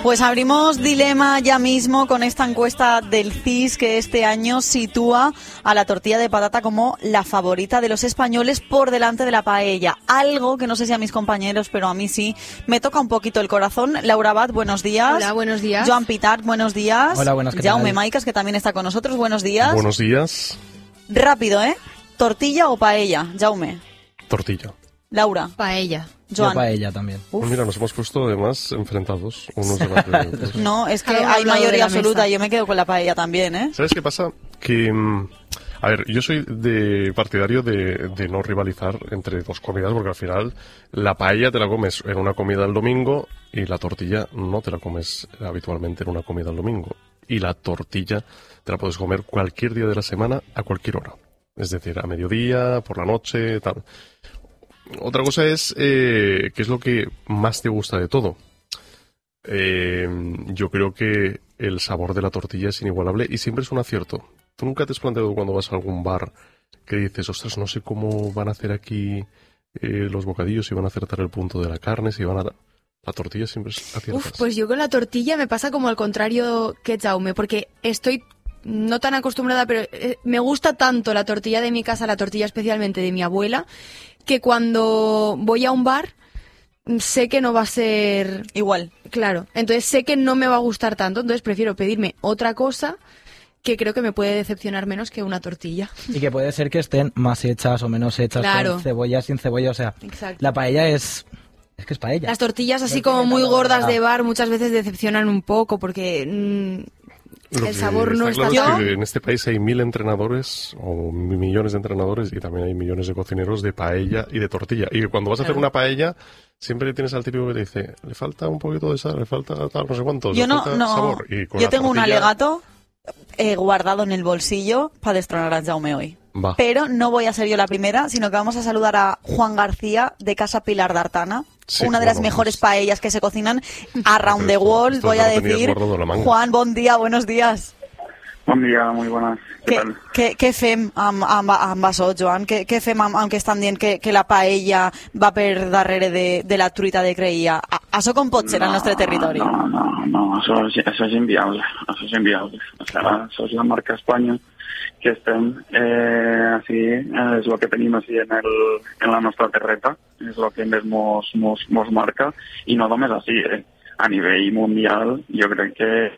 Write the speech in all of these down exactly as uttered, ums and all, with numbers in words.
Pues abrimos dilema ya mismo con esta encuesta del C I S que este año sitúa a la tortilla de patata como la favorita de los españoles por delante de la paella. Algo que no sé si a mis compañeros, pero a mí sí, me toca un poquito el corazón. Laura Abad, buenos días. Hola, buenos días. Joan Pitarch, buenos días. Hola, buenos días. Jaume Maicas, que también está con nosotros, buenos días. Buenos días. Rápido, ¿eh? ¿Tortilla o paella, Jaume? Tortilla. Laura. Paella. Joan. Yo paella también. Pues mira, nos hemos puesto además enfrentados unos delante de otros. No, es que Cada uno hay al lado de mayoría la absoluta. mesa. Yo me quedo con la paella también, ¿eh? ¿Sabes qué pasa? Que, mm, a ver, yo soy de partidario de, de no rivalizar entre dos comidas, porque al final la paella te la comes en una comida el domingo y la tortilla no te la comes habitualmente en una comida el domingo. Y la tortilla te la puedes comer cualquier día de la semana a cualquier hora. Es decir, a mediodía, por la noche, tal. Otra cosa es eh, qué es lo que más te gusta de todo. Eh, yo creo que el sabor de la tortilla es inigualable y siempre es un acierto. ¿Tú nunca te has planteado cuando vas a algún bar que dices, ostras, no sé cómo van a hacer aquí eh, los bocadillos, si van a acertar el punto de la carne, si van a... La tortilla siempre es aciertas? Uf, pues yo con la tortilla me pasa como al contrario que Jaume, porque estoy no tan acostumbrada, pero eh, me gusta tanto la tortilla de mi casa, la tortilla especialmente de mi abuela, que cuando voy a un bar sé que no va a ser Igual. claro. Entonces sé que no me va a gustar tanto, entonces prefiero pedirme otra cosa que creo que me puede decepcionar menos que una tortilla. Y que puede ser que estén más hechas o menos hechas, Claro. con cebolla, sin cebolla, o sea, Exacto. la paella es... Es que es paella. Las tortillas así No tiene como muy nada. gordas de bar muchas veces decepcionan un poco porque mm, Lo el que sabor no está... claro es Yo- que en este país hay mil entrenadores o mi- millones de entrenadores y también hay millones de cocineros de paella y de tortilla. Y cuando vas a hacer Claro. una paella, siempre tienes al típico que te dice, le falta un poquito de sal, le falta tal, no sé cuánto, Yo le no, falta no. sabor. Y con Yo la tengo un tortilla, alegato eh, guardado en el bolsillo para destronar a Jaume hoy. Va. Pero no voy a ser yo la primera, sino que vamos a saludar a Juan García de Casa Pilar de Artana. Sí, una de las bueno, mejores pues- paellas que se cocinan around the Esto- world, esto voy no a lo tenías decir. guardado en la manga. Juan, buen día, buenos días. Bon dia, muy buenas. ¿Qué Què, tal? què, què fem amb, amb, amb això, Joan? Què, què fem amb, amb que estan dient que, que la paella va per darrere de, de la truita de creïlla? A- Això com pot ser al nostre territori? No, no, no, eso, es- eso es inviable, eso es inviable. O sea, eso es la marca España que estem eh, así, eh, es lo que tenemos así en, el, en la nuestra terreta, es lo que més mos, mos, mos marca, y no només así, eh. A nivell mundial, jo crec que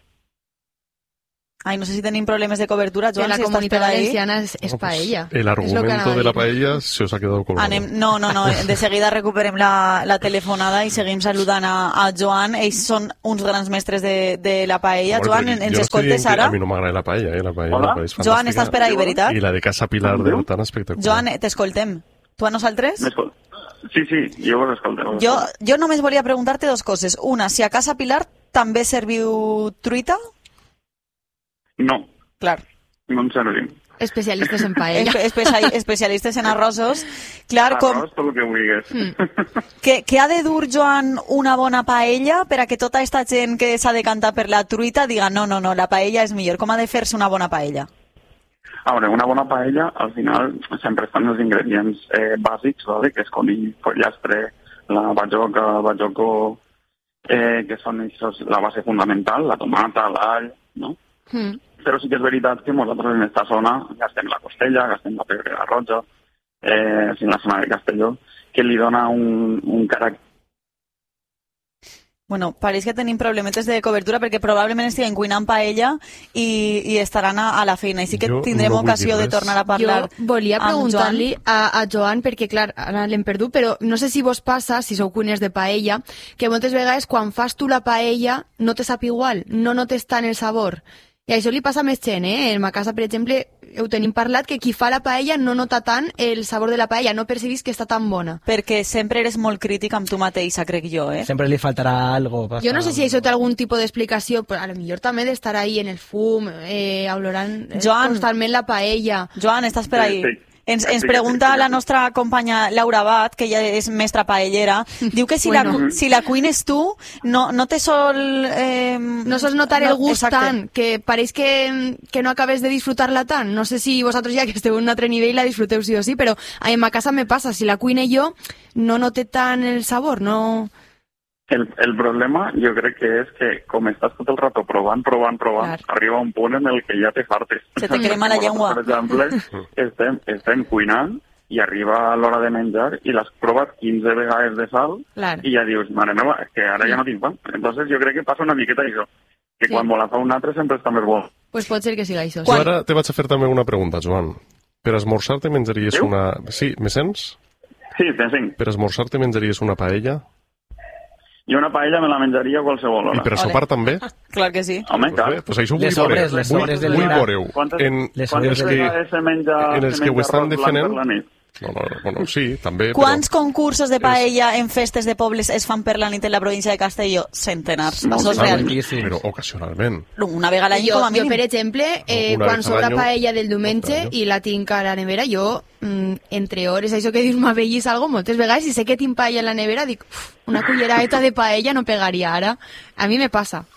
Ai, no sé si tenim problemes de cobertura, que Joan, la si estàs comunitat per ahí. valenciana es, es No, pues, paella. el Es lo que argumento anava a de la dir. paella se os ha quedado colgado. Anem, no, no, no, de seguida recuperem la, la telefonada i seguim saludant a, a Joan. Ells són uns grans mestres de, de la paella. Bueno, Joan, pero en- yo ens no estoy escoltes dient que ara? A mí no m'agrada la paella, eh? La paella Hola? la paella és Joan, fantàstica. estàs per ahí, veritat? I la de Casa Pilar de Artana espectacular. Joan, t'escoltem. Tu a nosaltres? m'escol- Sí, sí, jo vos escolto. Jo, jo només volia preguntar-te dos coses. Una, si a Casa Pilar també serviu truita? No, Clar. no en servim. Especialistes en paella. Espe especia- especialistes en arrossos. Clar, com, Arròs, tot el que vulguis. què, què ha de dur, Joan, una bona paella per a que tota aquesta gent que s'ha de cantar per la truita diga no, no, no, la paella és millor. Com ha de fer-se una bona paella? A veure, una bona paella, al final, sempre estan els ingredients eh, bàsics, ¿vale? Que és conill, pollastre, la bajoca, el bajoco, eh, que són això, la base fundamental, la tomata, l'all, no? Mm. Però sí que és veritat que nosaltres en aquesta zona gastem la costella, gastem la pedrera roja, eh, en la zona de Castelló, que li dona un, un caràcter. Bueno, pareix que tenim problemetes de cobertura perquè probablement estiguen cuinant paella i, i estaran a, a la feina. I sí que Jo tindrem no vull ocasió dir de res. tornar a parlar Jo volia amb preguntar-li Joan. a, a Joan, perquè clar, ara l'hem perdut, però no sé si vos passa, si sou cuiners de paella, que moltes vegades quan fas tu la paella no te sap igual, no notes tant el sabor. I això li passa a més gent, eh? En ma casa, per exemple, ho tenim parlat, que qui fa la paella no nota tant el sabor de la paella, no percebis que està tan bona. Perquè sempre eres molt crític amb tu mateixa, crec jo, eh? Siempre le faltará algo. pasa- Jo no sé si això té algun tipus d'explicació, però a lo millor també d'estar ahí en el fum, eh, olorant eh, Joan. constantment la paella. Joan, estàs per Sí, ahí? sí. Ens, ens Sí, pregunta sí, sí. la nostra companya Laura Abad, que ella és mestra paellera, diu que si, la, Bueno. cu- si la cuines tu, no, no te sol... Eh, No sols notar el gust exacte. tant, que pareix que, que no acabes de disfrutar-la tant. No sé si vosaltres ja que esteu en un altre nivell la disfruteu sí o sí, però en ma casa me passa, si la cuine jo, no note tant el sabor, no... El, el problema jo crec que és que com estàs tot el rato provant, provant, provant, Clar. arriba un punt en el que ja te fartes. Se te crema la llengua. Per exemple, estem, estem cuinant i arriba l'hora de menjar i l'has provat quinze vegades de sal Clar. i ja dius, mare meva, és que ara ja no tinc fam. Entonces jo crec que passa una miqueta això, que Sí. quan me la fa un altre sempre està més bo. Pues pot ser que siga això. Jo ara te vaig a fer també una pregunta, Joan. Per esmorzar te menjaries Diu? una... Sí, me sents? Sí, te encenc. Per esmorzar te menjaries una paella? Jo una paella me la menjaria a qualsevol hora. I per Ole. sopar també? Clar que sí. Home, Pues clar. bé, pues això vull Les sobres, veure. les Vull, sobres del vull dinar. veure-ho. Quantes, En, Les quantes sobres que- vegades se menja, en els se que ho menja estan arròs blanc defenent? per la nit? No, no, bueno, sí, també, Quants però... concursos de paella en festes de pobles es fan per la nit en la província de Castelló? Centenars. Això és Ah, real. moltíssims. Però ocasionalment. Una vegada a l'any Jo, com a jo, mínim. per exemple, eh, Una quan vez al sobra año, paella del dos diumenge años. i la tinc a la nevera, jo, mm, entre hores, això que dius, m'avellís algo moltes vegades, i sé que tinc paella en la nevera, dic, uf, una culleradeta de paella no pegaria ara. A mi me passa.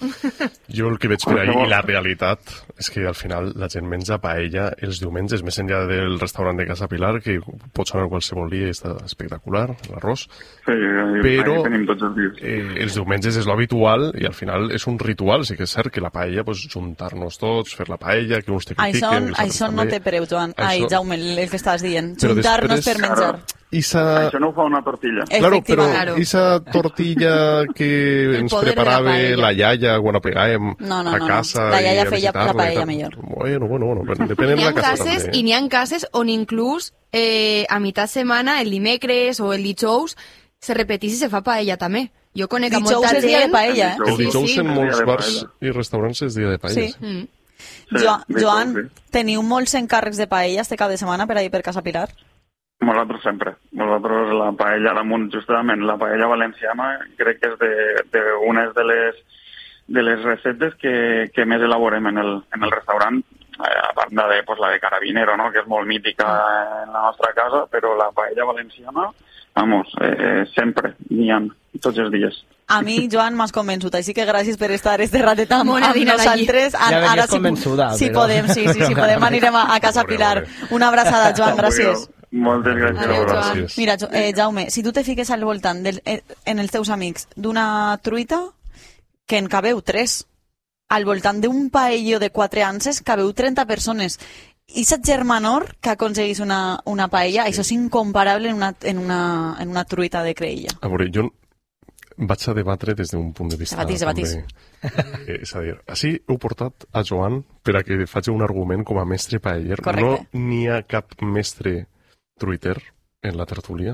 Jo el que veig per ahí, i la realitat, és que al final la gent menja paella els diumenges, més enllà del restaurant de Casa Pilar, que pots anar qualsevol dia i està espectacular, l'arròs. Sí, Però aquí tenim tots els dies. eh, els diumenges és l'habitual i al final és un ritual. Sí que és cert que la paella, pues, juntar-nos tots, fer la paella, que uns te critiquen... Això, que els altres això no també. té preu, Joan. Ai, Això- Jaume, el, el que estàs dient. Però Juntar-nos després- per menjar. I sa... Això no ho fa una tortilla. Claro, però Efectivament. Claro. esa tortilla que ens poder de la preparava paella. la iaia quan apegàvem No, no, a no, no. casa... La iaia i a feia la visitar-la i paella tal. millor. Bueno, bueno, bueno, però depèn de N'hi la ha casa cases, també. i n'hi ha cases on inclús eh, a meitat setmana, el dimecres o el dijous, se repetís i se fa paella també. Jo conec a Dijous molta és dia de gent... paella, eh? El Sí, dijous sí. en molts Dia de bars paella. i restaurants és dia de paella. Sí. Mm. Sí, Jo, de Joan, tot, sí. teniu molts encàrrecs de paella este cap de setmana per ahir per Casa Pilar? Nosaltres sempre. Nosaltres la paella damunt, justament, la paella valenciana crec que és de, de unes de les, de les receptes que, que més elaborem en el, en el restaurant, eh, a part de pues, la de Carabinero, no? Que és molt mítica en la nostra casa, però la paella valenciana, vamos, eh, sempre n'hi ha, tots els dies. A mi, Joan, m'has convençut, així que gràcies per estar este ratet amb, Bona amb dinada allí. nosaltres. Ja venies Ara sí, convençuda, si però- podem, sí, sí, sí, podem anirem a, a Casa Veure, Pilar. veure. Una abraçada, Joan, gràcies. Moltes gràcies. Adéu, a vosaltres. Joan. Gràcies. Mira, Jo- eh, Jaume, si tu te fiques al voltant del, eh, en els teus amics d'una truita, que en cabeu tres. Al voltant d'un paello de quatre anses cabeu trenta persones. I sa germanor que aconseguís una, una paella, això és incomparable en una, en, una, en una truita de creïlla. A veure, jo vaig a debatre des d'un punt de vista... Debatís, debatís. també. Eh, és a dir, així heu portat a Joan per a que faci un argument com a mestre paeller. Correcte. No n'hi ha cap mestre truiter en la tertúlia.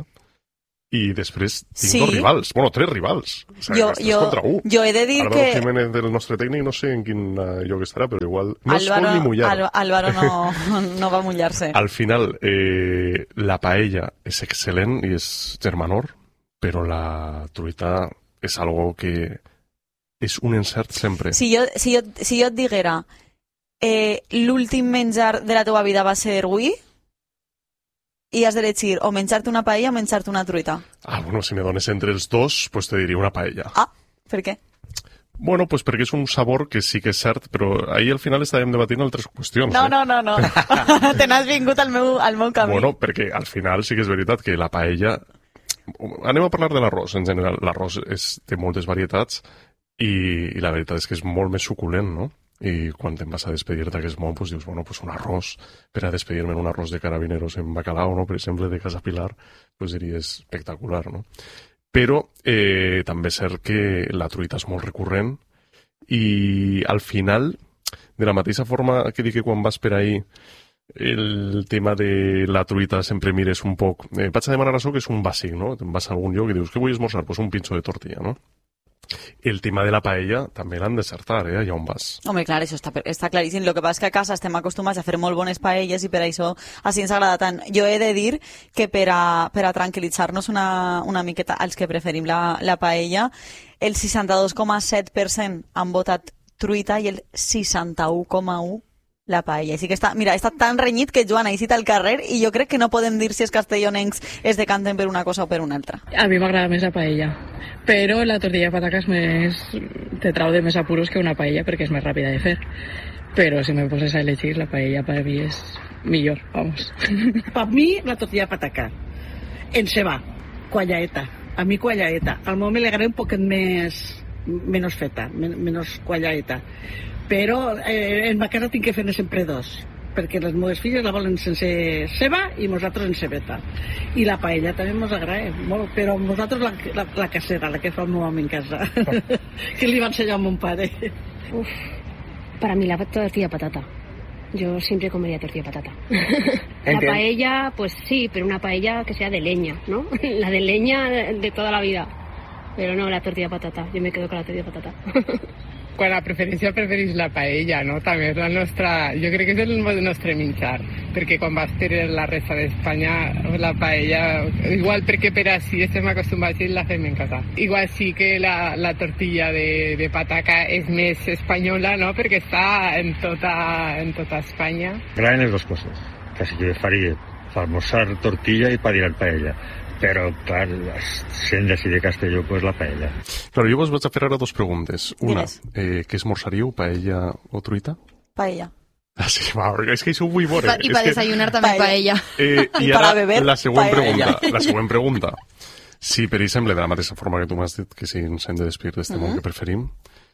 I després tinc Sí. dos rivals. Bueno, tres rivals. O sigui, Jo, tres jo, contra un. jo he de dir Álvaro que Jiménez, del nostre tècnic, no sé en quin eh, lloc estarà, però igual no es Álvaro, pot ni mullar. Al- Álvaro no, no va a mullar-se. Al final, eh, la paella és excel·lent i és germanor, però la truita és algo que és un encert sempre. Si jo, si jo, si jo et diguera eh, l'últim menjar de la teva vida va ser avui i has d'elegir o menjar-te una paella o menjar-te una truita. Ah, bueno, si me dones entre els dos, pues te diria una paella. Ah, per què? Bueno, pues perquè és un sabor que sí que és cert, però ahir al final estàvem debatint altres qüestions. No, eh? no, no, no. Te n'has vingut al meu, al meu camí. Bueno, perquè al final sí que és veritat que la paella... Anem a parlar de l'arròs, en general. L'arròs és, té moltes varietats i, i la veritat és que és molt més suculent, no? I quan te'n vas a despedir d'aquest món, pues dius, bueno, pues un arròs, per a despedir-me en un arròs de carabineros en bacalao, no? Per exemple, de Casa Pilar, pues diria, és espectacular, no? Però eh, també és cert que la truita és molt recurrent i al final, de la mateixa forma que dic que quan vas per ahí el tema de la truita sempre mires un poc... Eh, vaig a demanar això que és un bàsic, no? Te'n vas a algun lloc i dius, què vull esmorzar? Pues un pincho de tortilla, no? El tema de la paella també l'han d'encertar, eh? Allà on vas. Home, clar, això està, està claríssim. El que passa és que a casa estem acostumats a fer molt bones paelles i per això així ens agrada tant. Jo he de dir que per a, per a tranquil·litzar-nos una, una miqueta als que preferim la, la paella, el seixanta-dos coma set per cent han votat truita i el seixanta-u coma u la paella. Així que està, mira, està tan renyit que Joan ha eixit al carrer i jo crec que no podem dir si els castellonencs es decanten per una cosa o per una altra. A mi m'agrada més la paella, però la tortilla de pataca és més... te trau de més apuros que una paella perquè és més ràpida de fer. Però si me poses a elegir, la paella per mi és millor, vamos. Para mí, la tortilla de pataca. En ceba, cuallaeta. a mi quallaeta. Al meu me l'agrada un poquet més, menys feta, men menys quallaeta. Però eh, en ma casa tinc que fer-ne sempre dos, perquè les meves filles la volen sense ceba i nosaltres en cebeta. I la paella també ens agrada molt, però nosaltres la, la, la casera, la que fa el meu home en casa, que li va ensenyar a mon pare. Uf, para mí la tortilla patata. Yo siempre comería tortilla patata. La paella, pues sí, pero una paella que sea de leña, ¿no? La de leña de, de toda la vida. Pero no la tortilla patata. Yo me quedo con la tortilla patata. Quan a preferència preferís la paella, no? També és la nostra... Jo crec que és el nostre menjar, perquè quan vas per la resta d'Espanya, la paella, igual perquè per així estem acostumats i la fem en casa. Igual sí que la, la tortilla de, de pataca és més espanyola, no? Perquè està en tota, en tota Espanya. Agraden les dues coses. Casi que faria per almorzar tortilla i per dinar paella. Però, clar, sent de si de Castelló, pues la paella. Claro, jo vos vaig a fer ara dos preguntes. Una, eh, què esmorzaríeu, paella o truita? Paella. Ah, sí, va, és que això ho vull veure. I per desayunar també paella. Eh, I, I ara, para beber, la següent paella. pregunta. La següent pregunta. Si, per exemple, de la mateixa forma que tu m'has dit que si ens hem de despedir d'este món que preferim,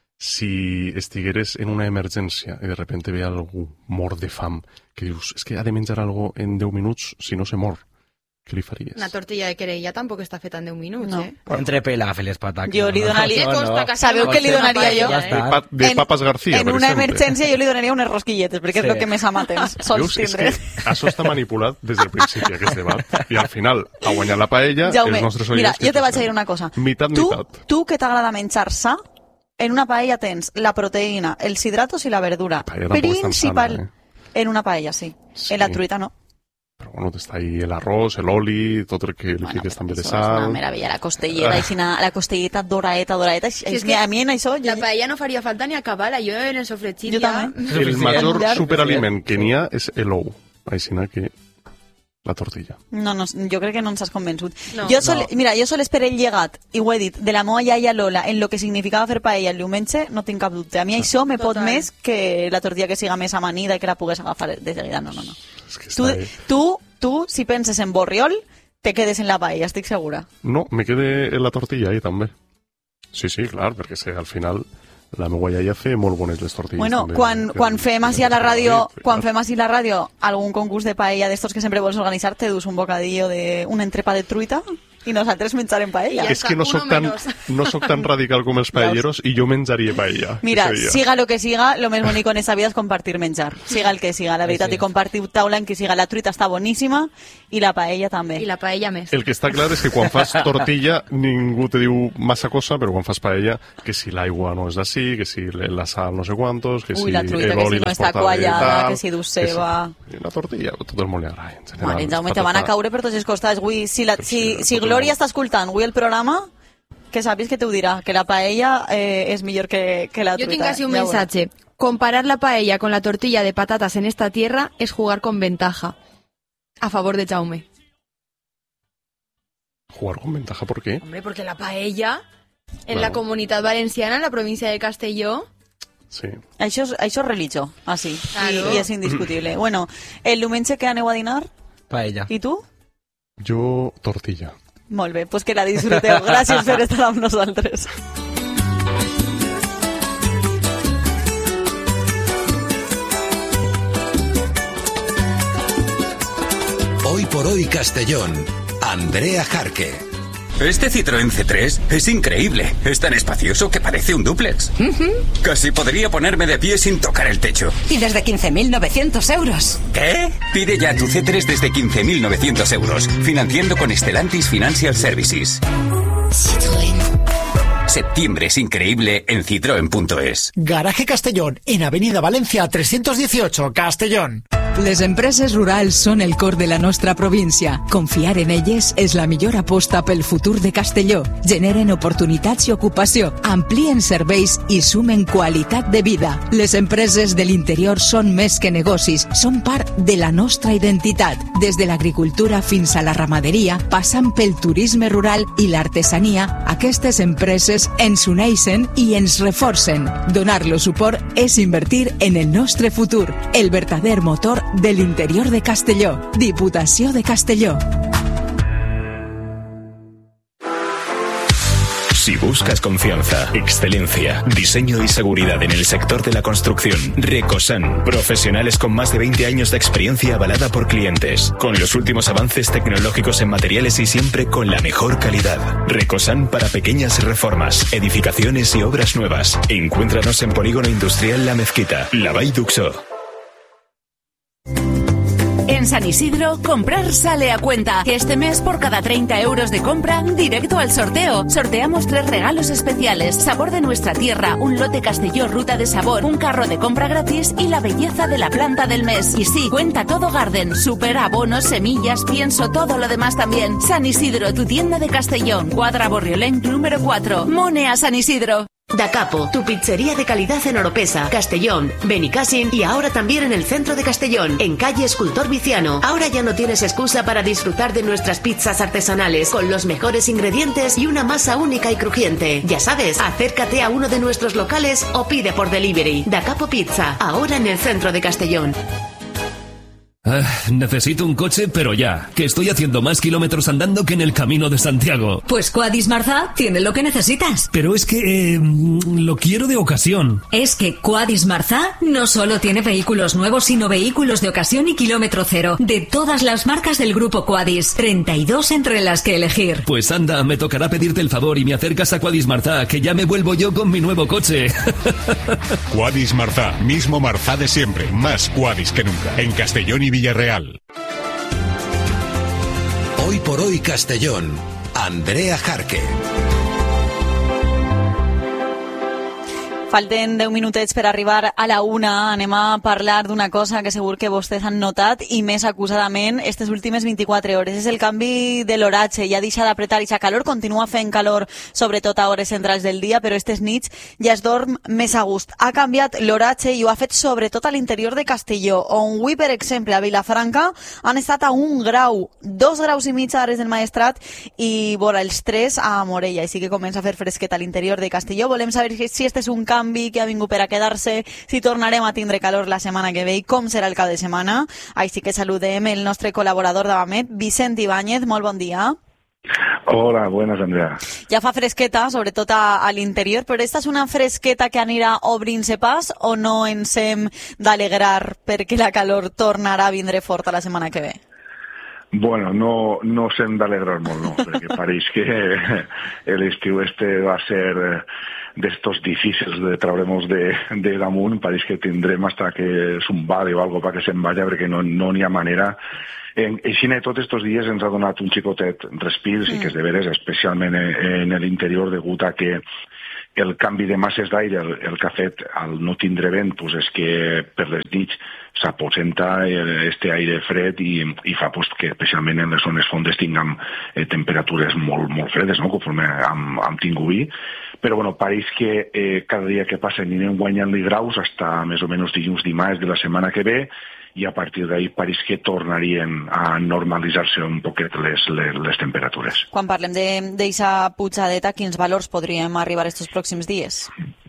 si estigueres en una emergència i de repente ve algú mort de fam, que dius, és que ha de menjar algo en deu minuts, si no se mor. Què li faries? Una tortilla de querella tampoc està feta en deu minuts, No. eh? Entre pelaf i les pataques. Jo li donaria... No, no. Sabeu què li donaria jo? Ja De, està. pa de En- papas García, En per una exemple. emergència jo li donaria unes rosquilletes, perquè Sí. és el que més ama temps sols Veus? És tindré. que això està manipulat des del principi, aquest debat. I al final ha guanyat la paella, Jaume, els nostres mira, oients... jo te vaig a dir una cosa. Mitat, tu, mitat. tu que t'agrada menjar sa, en una paella tens la proteïna, els hidratos i la verdura. Paella tampoc és tan Principal. sana, En una paella, sí. Sí. En la truita no. Però bueno, està ahí l'arròs, l'oli, tot el que li fiques també de Això és una sal... meravella, la costellera, així, na- la costelleta doraeta, doraeta. Si és Sí, que a mi en això... La paella no faria falta ni acabar-la. Jo en el sofregit Jo ja... també. El major Suficient. superaliment que n'hi ha és l'ou. Així que la tortilla. No, no, jo crec que no ens has convençut. No. Jo sol, No. Mira, jo sol esperar el llegat, i ho he dit, de la meva iaia Lola, en lo que significava fer paella el diumenge, no tinc cap dubte. A mi això me pot Total. més que la tortilla que siga més amanida i que la pugues agafar de seguida. No, no, no. És que Tu, està ahí. tu, tu, si penses en borriol, te quedes en la paella, estic segura. No, me quedé en la tortilla ahí també. Sí, sí, clar, perquè sé, al final la meva iaia fe molt bones les tortilles. Bueno, també. quan, Que- quan fem així a la que- ràdio, que- quan fem així a la ràdio algun concurs de paella d'estos que sempre vols organitzar, te dus un bocadillo de un entrepà de truita i nosaltres menjarem paella. Ja És que no està, soc, uno tan, menos. no soc tan radical com els paelleros i jo menjaria paella. Mira, ese dia. siga lo que siga, lo més bonic en esta vida és compartir menjar. Siga el que siga, la veritat, sí. i compartir taula en qui siga. La truita està boníssima i la paella també. I la paella més. El que està clar és que quan fas tortilla ningú te diu massa cosa, però quan fas paella, que si l'aigua no és d'ací, que si la sal no sé quantos, que Ui, si la truita, que l'oli si no l'has està portat de quallada, tal, que si dus que ceba. Sí. La tortilla, a tot el món li agrada. En general, Vale, Jaume, les te van a patates- caure per tots els costats. Avui, si, la, Però si, sí, si tot el Glòria món. està escoltant avui el programa, que sàpigues que t'ho dirà, que la paella eh, és millor que, que la Yo truita. tengo casi un Ja ho veuràs. mensaje. Comparar la paella con la tortilla de patatas en esta tierra es jugar con ventaja. A favor de Jaume. Jugar con ventaja, ¿por qué? Hombre, porque la paella en Claro. la Comunidad Valenciana, en la provincia de Castelló... Sí. Això és, això és religió, ah, sí, Claro. I, i és indiscutible. Bueno, el diumenge que aneu a dinar, Paella. i tu? Jo, tortilla. Molt bé, pues que la disfruteu. Gràcies per estar amb nosaltres. Hoy por hoy Castellón. Andrea Jarque. Este Citroën C tres es increíble. Es tan espacioso que parece un dúplex. Casi podría ponerme de pie sin tocar el techo. Y desde quince mil novecientos euros. ¿Qué? Pide ya tu C tres desde quince mil novecientos euros, financiando con Stellantis Financial Services. Citroën. Septiembre es increíble en citroen punto es. Garaje Castellón, en Avenida Valencia trescientos dieciocho, Castellón. Les empreses rurals són el cor de la nostra província. Confiar en elles és la millor aposta pel futur de Castelló. Generen oportunitats i ocupació, amplien serveis i sumen qualitat de vida. Les empreses de l'interior són més que negocis, són part de la nostra identitat. Des de l'agricultura fins a la ramaderia, passant pel turisme rural i l'artesania, aquestes empreses ens uneixen i ens reforcen. Donar-lo suport és invertir en el nostre futur, el verdader motor de l'interior de Castelló. Diputació de Castelló. buscas confianza, excelencia, diseño y seguridad en el sector de la construcción, Recosan. Profesionales con más de veinte años de experiencia avalada por clientes, con los últimos avances tecnológicos en materiales y siempre con la mejor calidad. Recosan para pequeñas reformas, edificaciones y obras nuevas. Encuéntranos en Polígono Industrial La Mezquita, La Vall d'Uxó. En San Isidro, comprar sale a cuenta. Este mes, por cada treinta euros de compra, directo al sorteo. Sorteamos tres regalos especiales: sabor de nuestra tierra, un lote Castelló Ruta de Sabor, un carro de compra gratis y la belleza de la planta del mes. Y sí, cuenta todo Garden, super, abonos, semillas, pienso, todo lo demás también. San Isidro, tu tienda de Castellón, Cuadra Borriolén número cuatro. Mone a San Isidro. Da Capo, tu pizzería de calidad en Oropesa, Castellón, Benicàssim y ahora también en el centro de Castellón, en calle Escultor Viciano. Ahora ya no tienes excusa para disfrutar de nuestras pizzas artesanales, con los mejores ingredientes y una masa única y crujiente. Ya sabes, acércate a uno de nuestros locales o pide por delivery. Da Capo Pizza, ahora en el centro de Castellón. Ah, necesito un coche, pero ya, que estoy haciendo más kilómetros andando que en el Camino de Santiago. Pues Quadis Marzá tiene lo que necesitas. Pero es que eh, lo quiero de ocasión. Es que Quadis Marzá no solo tiene vehículos nuevos, sino vehículos de ocasión y kilómetro cero, de todas las marcas del grupo Quadis. treinta y dos entre las que elegir. Pues anda, me tocará pedirte el favor y me acercas a Quadis Marzá, que ya me vuelvo yo con mi nuevo coche. Quadis Marzá, mismo Marzá de siempre, más Quadis que nunca, en Castellón y Villarreal. Hoy por hoy Castellón, Andrea Jarque. Falten deu minutets per arribar a la una. Anem a parlar d'una cosa que segur que vostès han notat i més acusadament aquestes últimes vint-i-quatre hores. És el canvi de l'oratge. Ja deixa d'apretar aquesta calor, continua fent calor sobretot a hores centrals del dia, però aquestes nits ja es dorm més a gust. Ha canviat l'oratge i ho ha fet sobretot a l'interior de Castelló, on avui, per exemple, a Vilafranca han estat a un grau, dos graus i mig a Ares del Maestrat i vora els tres a Morella. Així que comença a fer fresquet a l'interior de Castelló. Volem saber si este és un canvi que ha vingut per a quedar-se, si tornarem a tindre calor la setmana que ve i com serà el cap de setmana. Així que saludem el nostre col·laborador d'Avamet, Vicent Ibáñez. Molt bon dia. Hola, buenas, Andrea. Ja fa fresqueta, sobretot a, a l'interior, però esta és una fresqueta que anirà obrint-se pas o no ens hem d'alegrar perquè la calor tornarà a vindre forta la setmana que ve? Bueno, no, no s'hem d'alegrar molt, no, perquè pareix que l'estiu este va ser d'estos difícils de traure'ns de, de damunt. Pareix que tindrem hasta que zumbar o algo para que se'n vaya, perquè no no n'hi ha manera. En, així tots estos dies ens ha donat un xicotet respir, sí que és de veres, especialment en, en l'interior, degut a que el canvi de masses d'aire, el, el que ha fet al no tindre vent, pues és que per les nits s'aposenta este aire fred i, i fa pues, que especialment en les zones fondes tinguem eh, temperatures molt, molt fredes, no? Conforme hem, hem tingut vi. Però bueno, pareix que eh, cada dia que passa anirem guanyant-li graus hasta més o menys dilluns dimarts de la setmana que ve, i a partir d'ahí pareix que tornarien a normalitzar-se un poquet les, les, les temperatures. Quan parlem d'aquesta pujadeta, quins valors podríem arribar estos pròxims dies?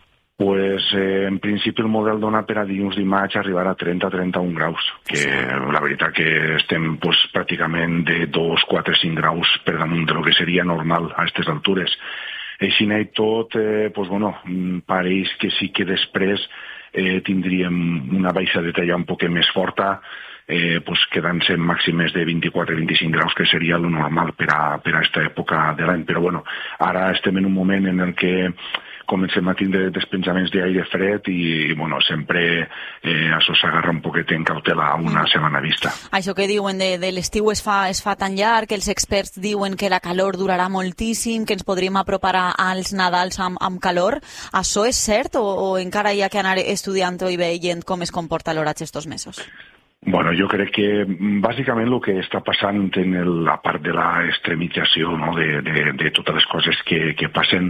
Pues eh, en principi el model dona per a dilluns dimarts arribar a trenta a trenta-un graus, que sí. La veritat que estem pues, pràcticament de dos, quatre, cinc graus per damunt de lo que seria normal a aquestes altures. Així i tot, eh, pues, bueno, pareix que sí que després eh, tindríem una baixadeta ja un poc més forta, eh, pues, quedant-se en màximes de vint-i-quatre a vint-i-cinc graus, que seria lo normal per a, per a aquesta època de l'any. Però bueno, ara estem en un moment en el que comencem a tindre despenjaments d'aire fred i, bueno, sempre eh, això s'agarra un poquet en cautela a una mm. setmana vista. Això que diuen de, de l'estiu es fa, es fa tan llarg, que els experts diuen que la calor durarà moltíssim, que ens podríem apropar als Nadals amb, amb calor. Això és cert o, o encara hi ha que anar estudiant i veient com es comporta l'oratge estos mesos? Bueno, jo crec que bàsicament el que està passant en el, la part de la extremització, no? de, de, de totes les coses que, que passen,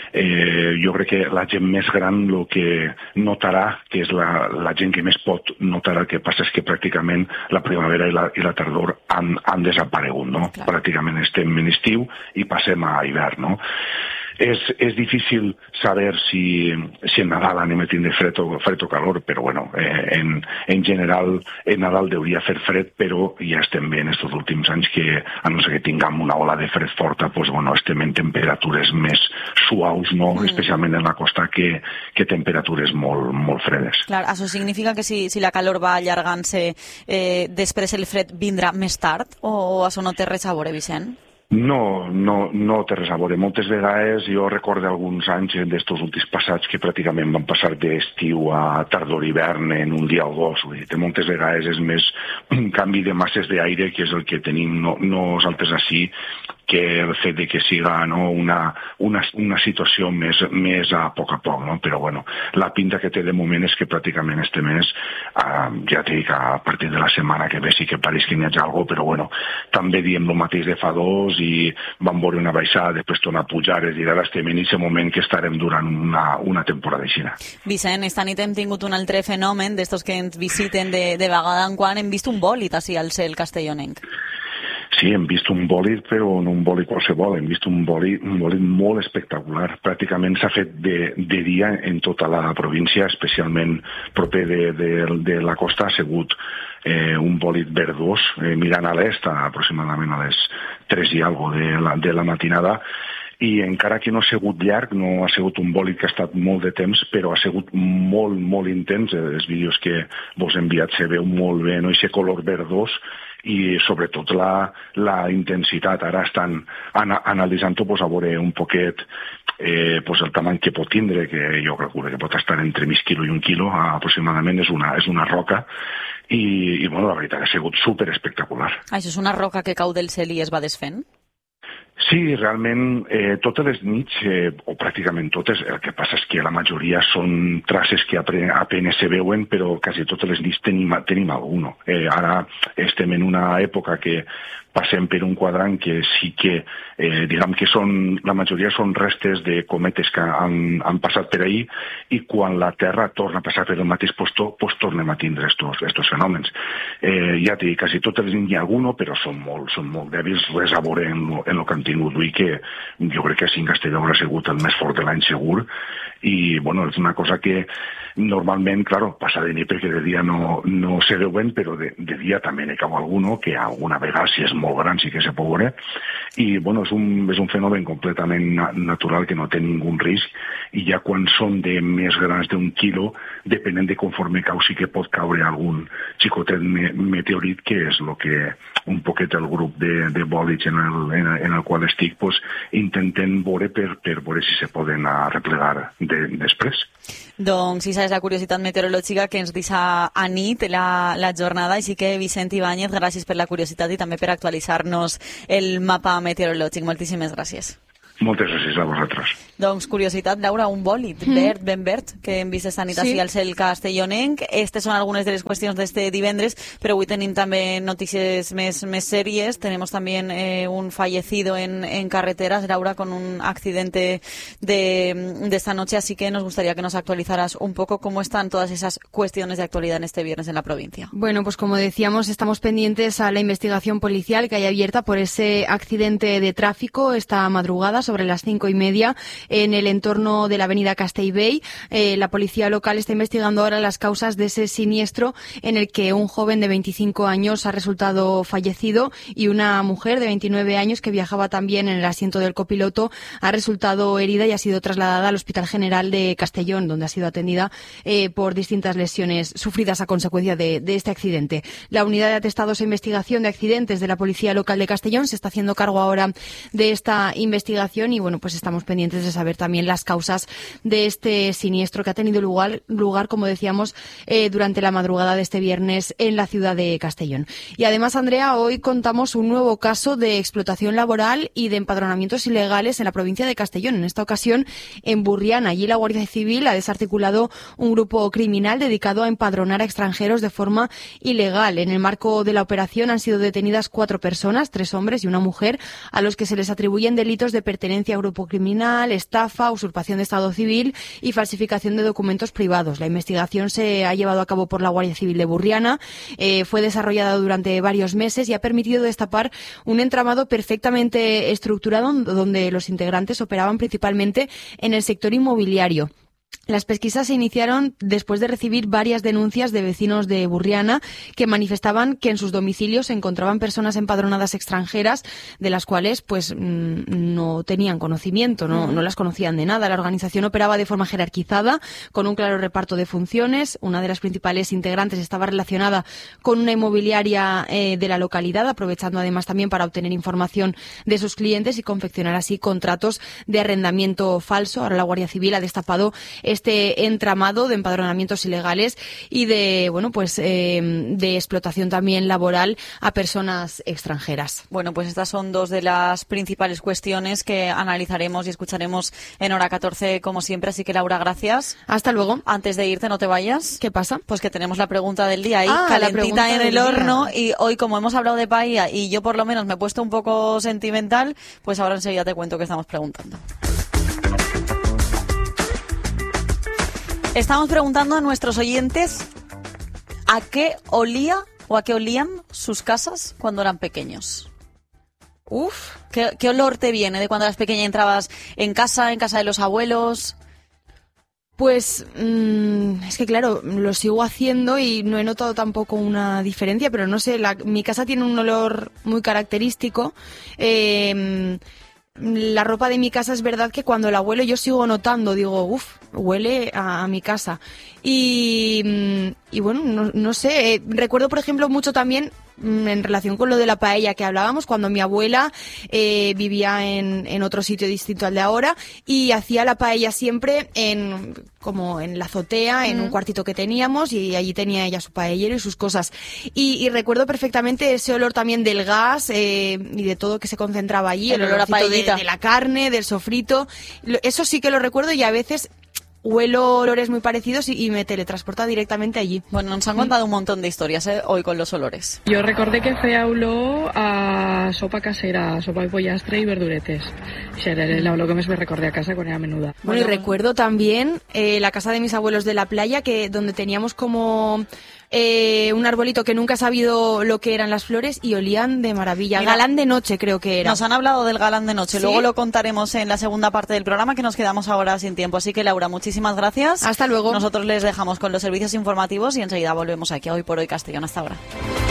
eh, jo crec que la gent més gran el que notarà, que és la, la gent que més pot notar el que passa, és que pràcticament la primavera i la, i la tardor han, han desaparegut, no? Clar. Pràcticament estem en estiu i passem a hivern, no? és, és difícil saber si, si en Nadal anem a tindre fred o, fred o calor, però bueno, eh, en, en general en Nadal hauria fer fred, però ja estem bé en aquests últims anys que, a no ser que tinguem una ola de fred forta, pues, bueno, estem en temperatures més suaus, no? Mm. Especialment en la costa, que, que temperatures molt, molt fredes. Clar, això significa que si, si la calor va allargant-se, eh, després el fred vindrà més tard, o això no té res a veure, Vicent? No, no, no té res a veure. Moltes vegades jo recordo alguns anys d'estos últims passats que pràcticament van passar d'estiu a tardor-hivern en un dia o dos. Vull dir, moltes vegades és més un canvi de masses d'aire, que és el que tenim no, nosaltres així, que el fet de que siga, no, una, una, una situació més, més a poc a poc, no? Però bueno, la pinta que té de moment és que pràcticament este mes, eh, ja t'he dit que a partir de la setmana que ve sí que pareix que n'hi hagi alguna cosa, però bueno, també diem el mateix de fa dos i vam veure una baixada, després tornar a pujar, és dir, ara estem en aquest moment que estarem durant una, una temporada així. Vicent, esta nit hem tingut un altre fenomen d'estos que ens visiten de, de vegada en quan, hem vist un bòlit així al cel castellonenc. Sí, hem vist un bòlit, però no un bòlit qualsevol, hem vist un bòlit, un bòlit molt espectacular. Pràcticament s'ha fet de, de dia en tota la província, especialment proper de, de, de la costa, ha sigut eh, un bòlit verdós, eh, mirant a l'est, aproximadament a les tres i algo de la, de la matinada, i encara que no ha sigut llarg, no ha sigut un bòlit que ha estat molt de temps, però ha sigut molt, molt intens. Els vídeos que vos he enviat se veu molt bé, no? Aquest color verdós, i sobretot la, la intensitat. Ara estan ana, analitzant-ho, pues, a veure un poquet eh, pues, el tamany que pot tindre, que jo calculo que pot estar entre mig quilo i un quilo, aproximadament. És una, és una roca, i, i bueno, la veritat ha sigut super espectacular. Això és una roca que cau del cel i es va desfent? Sí, realment, eh, totes les nits, eh, o pràcticament totes, el que passa és que la majoria són traces que apenas se veuen, però quasi totes les nits tenim, tenim alguno. Eh, ara estem en una època que passem per un quadrant que sí que, eh, diguem que són, la majoria són restes de cometes que han, han passat per ahí, i quan la Terra torna a passar per el mateix postó, pues tornem a tindre estos, estos fenòmens. Eh, ja t'he dit, quasi totes les n'hi ha alguno, però són molt, són molt dèbils, res a veure en lo, en lo que han tingut avui, que jo crec que sí, en Castelló haurà sigut el més fort de l'any segur, i bueno, és una cosa que normalment, claro, passa de nit perquè de dia no, no se veuen, però de, de dia també n'hi cau alguno, que alguna vegada, si és molt gran, sí que se pot veure, i bueno, és un, és un fenomen completament na natural, que no té ningú risc, i ja quan són de més grans d'un quilo, depenent de conforme cau, sí que pot caure algun xicotet me meteorit, que és el que un poquet el grup de, de bòlits en el, en, en el qual estic, pues, intenten veure per, per veure si se poden replegar de, després. Doncs aquesta és la curiositat meteorològica que ens deixa a nit la, la jornada, així que Vicent Ibáñez, gràcies per la curiositat i també per actualitzar-nos el mapa meteorològic. Moltíssimes gràcies. Moltes gràcies a vosaltres. Doncs curiositat, Laura, un bòlit mm. verd, ben verd, que hem vist esta nit sí. al cel castellonenc. Estes són algunes de les qüestions d'este divendres, però avui tenim també notícies més, més sèries. Tenemos también eh, un fallecido en, en carreteras, Laura, con un accidente de, de esta noche, así que nos gustaría que nos actualizaras un poco cómo están todas esas cuestiones de actualidad en este viernes en la provincia. Bueno, pues como decíamos, estamos pendientes a la investigación policial que hay abierta por ese accidente de tráfico esta madrugada sobre las cinco y media en el entorno de la avenida Castellbell. Eh, la policía local está investigando ahora las causas de ese siniestro en el que un joven de veinticinco años ha resultado fallecido y una mujer de veintinueve años que viajaba también en el asiento del copiloto ha resultado herida y ha sido trasladada al Hospital General de Castellón, donde ha sido atendida eh, por distintas lesiones sufridas a consecuencia de, de este accidente. La unidad de atestados e investigación de accidentes de la policía local de Castellón se está haciendo cargo ahora de esta investigación y bueno, pues estamos pendientes de saber también las causas de este siniestro que ha tenido lugar, lugar como decíamos, eh, durante la madrugada de este viernes en la ciudad de Castellón. Y además, Andrea, hoy contamos un nuevo caso de explotación laboral y de empadronamientos ilegales en la provincia de Castellón. En esta ocasión, en Burriana. Allí la Guardia Civil ha desarticulado un grupo criminal dedicado a empadronar a extranjeros de forma ilegal. En el marco de la operación han sido detenidas cuatro personas, tres hombres y una mujer, a los que se les atribuyen delitos de pertenencia pertenencia a grupo criminal, estafa, usurpación de estado civil y falsificación de documentos privados. La investigación se ha llevado a cabo por la Guardia Civil de Burriana, eh, fue desarrollada durante varios meses y ha permitido destapar un entramado perfectamente estructurado donde los integrantes operaban principalmente en el sector inmobiliario. Las pesquisas se iniciaron después de recibir varias denuncias de vecinos de Burriana que manifestaban que en sus domicilios se encontraban personas empadronadas extranjeras de las cuales pues no tenían conocimiento, no, no las conocían de nada. La organización operaba de forma jerarquizada, con un claro reparto de funciones. Una de las principales integrantes estaba relacionada con una inmobiliaria eh, de la localidad, aprovechando además también para obtener información de sus clientes y confeccionar así contratos de arrendamiento falso. Ahora la Guardia Civil ha destapado este entramado de empadronamientos ilegales y de, bueno, pues eh, de explotación también laboral a personas extranjeras. Bueno, pues estas son dos de las principales cuestiones que analizaremos y escucharemos en Hora catorce, como siempre. Así que, Laura, gracias. Hasta luego. Antes de irte, no te vayas. ¿Qué pasa? Pues que tenemos la pregunta del día ahí, ah, calentita en el horno. Día. Y hoy, como hemos hablado de paella y yo por lo menos me he puesto un poco sentimental, pues ahora enseguida te cuento qué estamos preguntando. Estamos preguntando a nuestros oyentes a qué olía o a qué olían sus casas cuando eran pequeños. Uf, ¿qué, qué olor te viene de cuando eras pequeña y entrabas en casa, en casa de los abuelos? Pues mmm, es que claro, lo sigo haciendo y no he notado tampoco una diferencia, pero no sé, la, mi casa tiene un olor muy característico. Eh, La ropa de mi casa es verdad que cuando la huelo yo sigo notando, digo, uff, huele a, a mi casa. Y, y bueno, no, no sé, eh, recuerdo por ejemplo mucho también en relación con lo de la paella que hablábamos, cuando mi abuela eh, vivía en, en otro sitio distinto al de ahora y hacía la paella siempre en como en la azotea, en mm. un cuartito que teníamos, y allí tenía ella su paellero y sus cosas. Y, y recuerdo perfectamente ese olor también del gas eh, y de todo que se concentraba allí, el, el olor a paellita, de, de la carne, del sofrito. Eso sí que lo recuerdo y a veces huelo olores muy parecidos y, y me teletransporta directamente allí. Bueno, nos han contado un montón de historias eh, hoy con los olores. Jo recordé que feia olor a sopa casera, sopa de pollastre i verduretes. Això era l'olor que més me recordé a casa quan era menuda. Bueno, y recuerdo también eh, la casa de mis abuelos de la playa, que donde teníamos como eh, un arbolito que nunca he sabido lo que eran las flores y olían de maravilla. Mira, galán de noche creo que era. Nos han hablado del galán de noche, ¿sí? Luego lo contaremos en la segunda parte del programa, que nos quedamos ahora sin tiempo. Así que, Laura, muchísimas gracias. Hasta luego. Nosotros les dejamos con los servicios informativos y enseguida volvemos aquí a Hoy por Hoy Castellón. Hasta ahora.